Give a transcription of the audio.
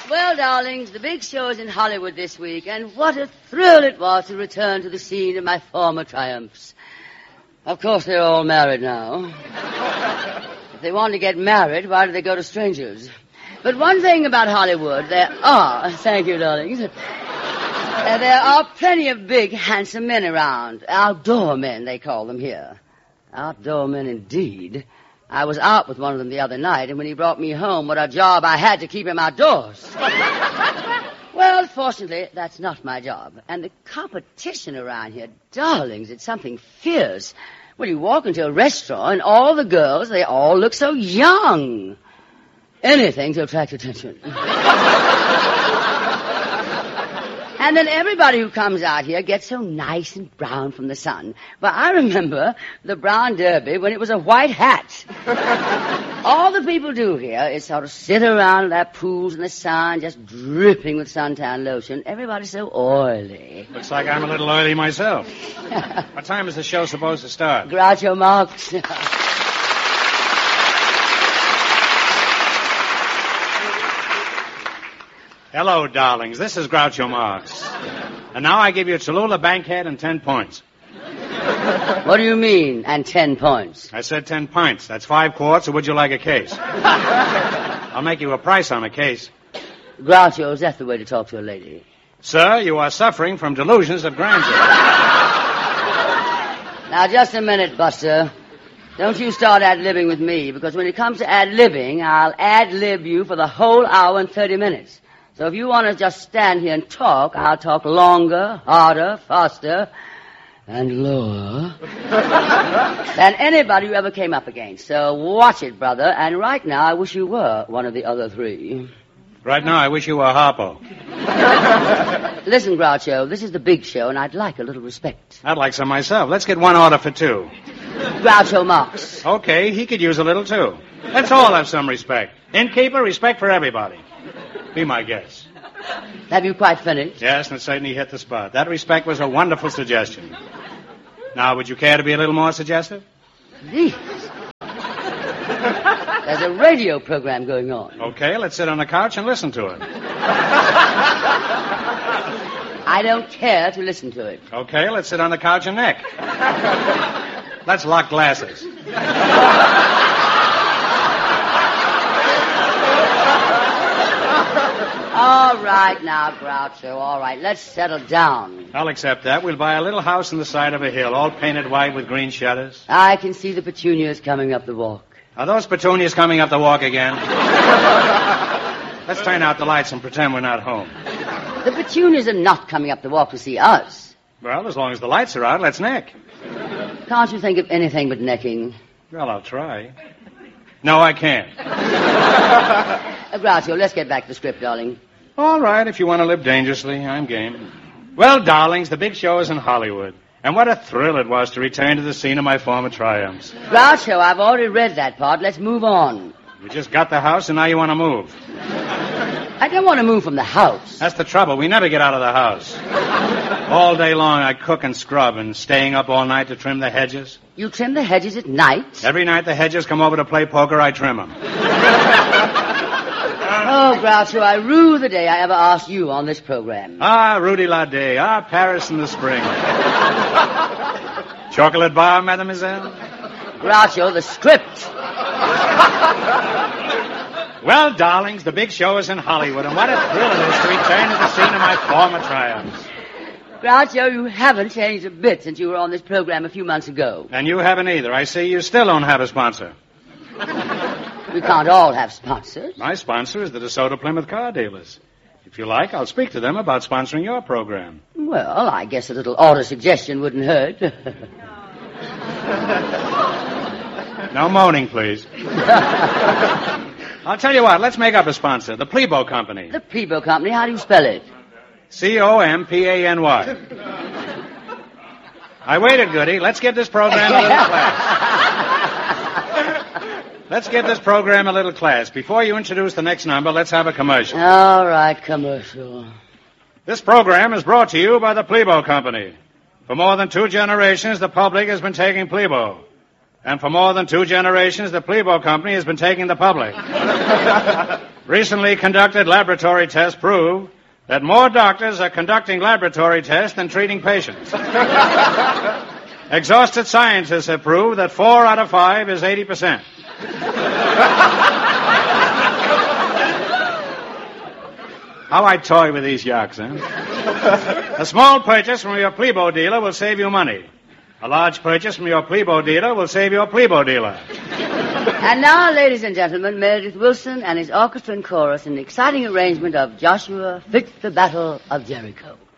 Well, darlings, the big show is in Hollywood this week, and what a thrill it was to return to the scene of my former triumphs. Of course, they're all married now. If they want to get married, why do they go to strangers? But one thing about Hollywood, thank you, darlings, there are plenty of big, handsome men around. Outdoor men, they call them here. Outdoor men, indeed. I was out with one of them the other night, and when he brought me home, what a job I had to keep him outdoors. Well, fortunately, that's not my job. And the competition around here, darlings, it's something fierce. Well, you walk into a restaurant, and all the girls, they all look so young. Anything to attract attention. And then everybody who comes out here gets so nice and brown from the sun. But I remember the Brown Derby when it was a white hat. All the people do here is sort of sit around their pools in the sun, just dripping with suntan lotion. Everybody's so oily. Looks like I'm a little oily myself. What time is the show supposed to start? Groucho Marx. Hello, darlings. This is Groucho Marx. And now I give you Cholula Bankhead and 10 points. What do you mean, and 10 points? I said 10 pints. That's 5 quarts, or would you like a case? I'll make you a price on a case. Groucho, is that the way to talk to a lady? Sir, you are suffering from delusions of grandeur. Now, just a minute, Buster. Don't you start ad-libbing with me, because when it comes to ad-libbing, I'll ad-lib you for the whole hour and 30 minutes. So if you want to just stand here and talk, I'll talk longer, harder, faster, and lower than anybody you ever came up against. So watch it, brother. And right now, I wish you were one of the other three. Right now, I wish you were Harpo. Listen, Groucho, this is the big show, and I'd like a little respect. I'd like some myself. Let's get one order for 2. Groucho Marx. Okay, he could use a little, too. Let's all have some respect. Innkeeper, respect for everybody. Be my guest. Have you quite finished? Yes, and it certainly hit the spot. That respect was a wonderful suggestion. Now, would you care to be a little more suggestive? Please. There's a radio program going on. Okay, let's sit on the couch and listen to it. I don't care to listen to it. Okay, let's sit on the couch and neck. Let's lock glasses. All right now, Groucho, all right. Let's settle down. I'll accept that. We'll buy a little house on the side of a hill, all painted white with green shutters. I can see the petunias coming up the walk. Are those petunias coming up the walk again? Let's turn out the lights and pretend we're not home. The petunias are not coming up the walk to see us. Well, as long as the lights are out, let's neck. Can't you think of anything but necking? Well, I'll try. No, I can't. Groucho, let's get back to the script, darling. All right, if you want to live dangerously, I'm game. Well, darlings, the big show is in Hollywood. And what a thrill it was to return to the scene of my former triumphs. Groucho, I've already read that part. Let's move on. You just got the house, and now you want to move. I don't want to move from the house. That's the trouble. We never get out of the house. All day long, I cook and scrub and staying up all night to trim the hedges. You trim the hedges at night? Every night the hedges come over to play poker, I trim them. Oh, Groucho, I rue the day I ever asked you on this program. Ah, Rudy Lade. Ah, Paris in the spring. Chocolate bar, mademoiselle? Groucho, the script. Well, darlings, the big show is in Hollywood, and what a thrill it is to return to the scene of my former triumphs. Groucho, you haven't changed a bit since you were on this program a few months ago. And you haven't either. I see you still don't have a sponsor. We can't all have sponsors. My sponsor is the DeSoto Plymouth Car Dealers. If you like, I'll speak to them about sponsoring your program. Well, I guess a little order suggestion wouldn't hurt. No moaning, please. I'll tell you what, let's make up a sponsor. The Plebo Company. The Plebo Company? How do you spell it? Company. I waited, Goody. Let's give this program a little class. Before you introduce the next number, let's have a commercial. All right, commercial. This program is brought to you by the Plebo Company. For more than 2 generations, the public has been taking Plebo. And for more than 2 generations, the Plebo Company has been taking the public. Recently conducted laboratory tests prove that more doctors are conducting laboratory tests than treating patients. Exhausted scientists have proved that 4 out of 5 is 80%. How I toy with these yucks, huh? A small purchase from your Plebo dealer will save you money. A large purchase from your Plebo dealer will save your Plebo dealer. And now, ladies and gentlemen, Meredith Wilson and his orchestra and chorus in an exciting arrangement of Joshua Fit the Battle of Jericho.